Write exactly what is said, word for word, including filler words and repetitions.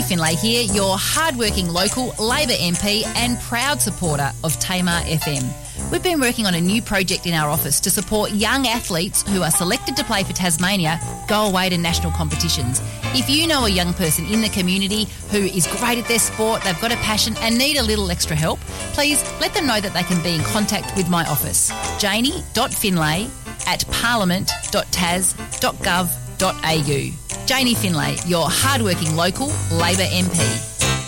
Finlay here, your hard-working local Labor M P and proud supporter of Tamar F M. We've been working on a new project in our office to support young athletes who are selected to play for Tasmania go away to national competitions. If you know a young person in the community who is great at their sport, they've got a passion and need a little extra help, please let them know that they can be in contact with my office, janie dot finlay at parliament dot tas dot gov dot a u. Janie Finlay, your hard-working local Labor M P.